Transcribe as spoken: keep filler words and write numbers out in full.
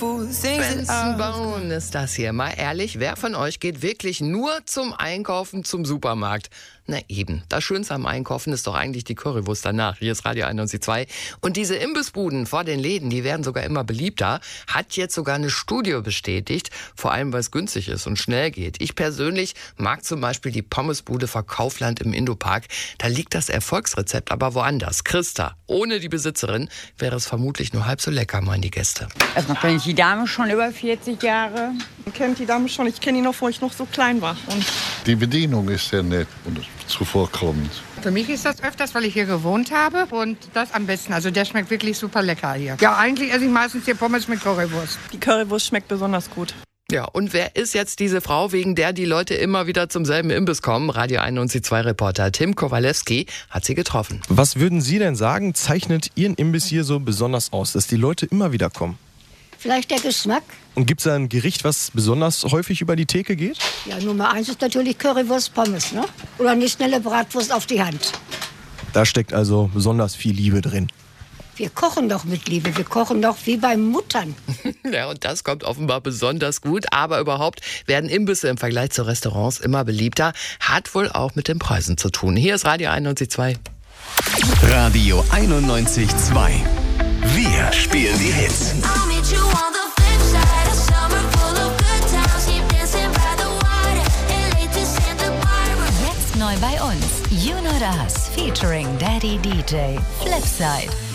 Benson ist das hier. Mal ehrlich, wer von euch geht wirklich nur zum Einkaufen zum Supermarkt? Na eben, das Schönste am Einkaufen ist doch eigentlich die Currywurst danach. Hier ist Radio einundneunzig Komma zwei. Und diese Imbissbuden vor den Läden, die werden sogar immer beliebter. Hat jetzt sogar eine Studie bestätigt. Vor allem, weil es günstig ist und schnell geht. Ich persönlich mag zum Beispiel die Pommesbude vor Kaufland im Indopark. Da liegt das Erfolgsrezept aber woanders. Christa, ohne die Besitzerin wäre es vermutlich nur halb so lecker, meinen die Gäste. Also kenne ich die Dame schon über vierzig Jahre. Ich kenne die Dame schon. Ich kenne die noch, wo ich noch so klein war. Und die Bedienung ist sehr nett und zuvorkommend. Für mich ist das öfters, weil ich hier gewohnt habe und das am besten. Also der schmeckt wirklich super lecker hier. Ja, eigentlich esse ich meistens hier Pommes mit Currywurst. Die Currywurst schmeckt besonders gut. Ja, und wer ist jetzt diese Frau, wegen der die Leute immer wieder zum selben Imbiss kommen? Radio einundneunzig Komma zwei Reporter Tim Kowalewski hat sie getroffen. Was würden Sie denn sagen, zeichnet Ihren Imbiss hier so besonders aus, dass die Leute immer wieder kommen? Vielleicht der Geschmack. Und gibt es da ein Gericht, was besonders häufig über die Theke geht? Ja, Nummer eins ist natürlich Currywurst Pommes, ne? Oder eine schnelle Bratwurst auf die Hand. Da steckt also besonders viel Liebe drin. Wir kochen doch mit Liebe, wir kochen doch wie bei Muttern. Ja, und das kommt offenbar besonders gut. Aber überhaupt werden Imbisse im Vergleich zu Restaurants immer beliebter. Hat wohl auch mit den Preisen zu tun. Hier ist Radio einundneunzig Komma zwei. Radio einundneunzig Komma zwei. Wir spielen die Hits. Jetzt neu bei uns. You Know Das featuring Daddy D J. Flipside.